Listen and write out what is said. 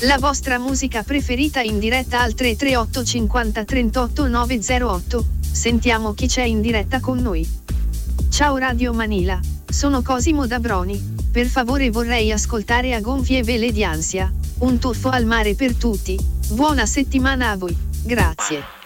La vostra musica preferita in diretta al 338 50 38 908. Sentiamo chi c'è in diretta con noi. Ciao Radio Manila, sono Cosimo Dabroni. Per favore vorrei ascoltare a gonfie vele di ansia. Un tuffo al mare per tutti. Buona settimana a voi. Grazie.